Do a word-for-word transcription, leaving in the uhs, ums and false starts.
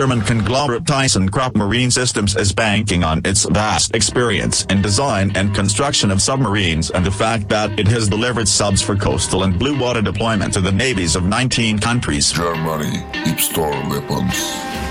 German conglomerate ThyssenKrupp Marine Systems is banking on its vast experience in design and construction of submarines and the fact that it has delivered subs for coastal and blue water deployment to the navies of nineteen countries. Germany, deep storm weapons.